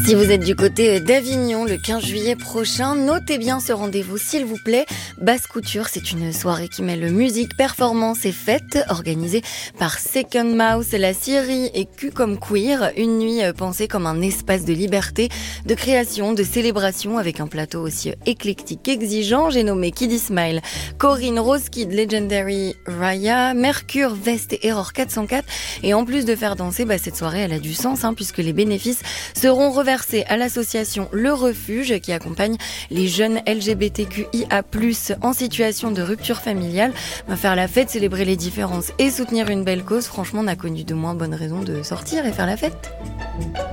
Si vous êtes du côté d'Avignon le 15 juillet prochain, notez bien ce rendez-vous s'il vous plaît. Basse Couture, c'est une soirée qui mêle musique, performance et fête, organisée par Second Mouse, la Syrie et Q comme Queer. Une nuit pensée comme un espace de liberté, de création, de célébration avec un plateau aussi éclectique qu'exigeant. J'ai nommé Kiddy Smile, Corinne, Rose Kid, Legendary, Raya, Mercure, Vest et Error 404. Et en plus de faire danser, cette soirée elle a du sens puisque les bénéfices seront reversés à l'association Le Refuge qui accompagne les jeunes LGBTQIA+, en situation de rupture familiale. Faire la fête, célébrer les différences et soutenir une belle cause, franchement on a connu de moins bonnes raisons de sortir et faire la fête.